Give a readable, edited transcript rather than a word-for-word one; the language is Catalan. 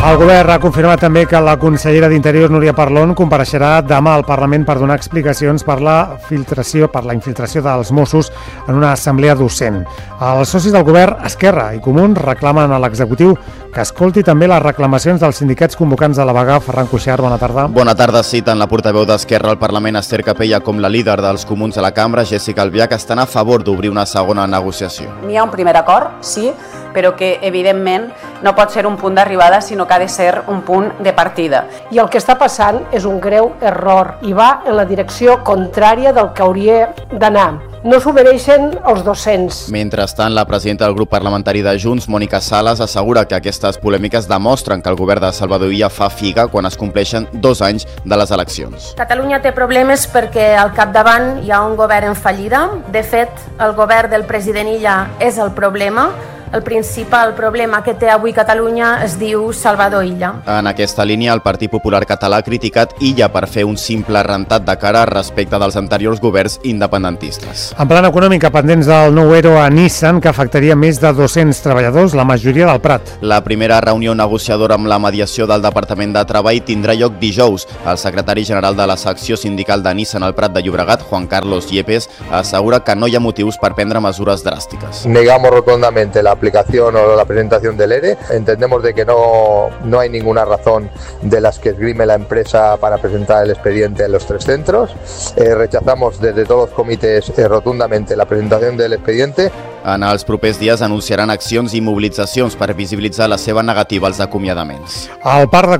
El govern ha confirmat també que la consellera d'Interior, Núria Parlon, compareixerà demà al Parlament per donar explicacions per la infiltració dels Mossos en una assemblea docent. Els socis del govern, Esquerra i Comuns, reclamen a l'executiu que escolti també les reclamacions dels sindicats convocants de la vaga. Ferran Cuixart, bona tarda. Bona tarda. Sí, tant la portaveu d'Esquerra al Parlament, Esther Capella, com la líder dels Comuns a la cambra, Jessica Albiach, estan a favor d'obrir una segona negociació. N'hi ha un primer acord, sí, però que evidentment no pot ser un punt d'arribada, sinó que ha de ser un punt de partida. I el que està passant és un greu error i va en la direcció contrària del que hauria d'anar. No s'ho mereixen els docents. Mentrestant, la presidenta del grup parlamentari de Junts, Mònica Sales, assegura que aquestes polèmiques demostren que el govern de Salvador Illa fa figa quan es compleixen 2 anys de les eleccions. Catalunya té problemes perquè al capdavant hi ha un govern en fallida. De fet, el govern del president Illa és el problema. El principal problema que té avui Catalunya es diu Salvador Illa. En aquesta línia, el Partit Popular Català ha criticat Illa per fer un simple rentat de cara respecte dels anteriors governs independentistes. En plana econòmica, pendents del nou ERO a Nissan, que afectaria més de 200 treballadors, la majoria del Prat. La primera reunió negociadora amb la mediació del Departament de Treball tindrà lloc dijous. El secretari general de la secció sindical de Nissan al Prat de Llobregat, Juan Carlos Yepes, assegura que no hi ha motius per prendre mesures dràstiques. Negamos rotundamente la aplicación o la presentación del ERE. Entendemos de que no hay ninguna razón de las que esgrime la empresa para presentar el expediente en los 3 centros. Rechazamos desde todos los comités rotundamente la presentación del expediente. En els propers dies anunciaran accions i mobilitzacions per visibilitzar la seva negativa als acomiadaments. El parc de